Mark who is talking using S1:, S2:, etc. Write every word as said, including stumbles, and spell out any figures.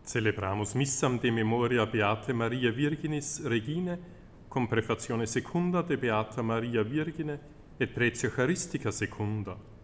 S1: Celebramus missam de memoria Beate Maria Virginis Regine, com prefazione secunda de Beata Maria Virgine et pretio charistica secunda.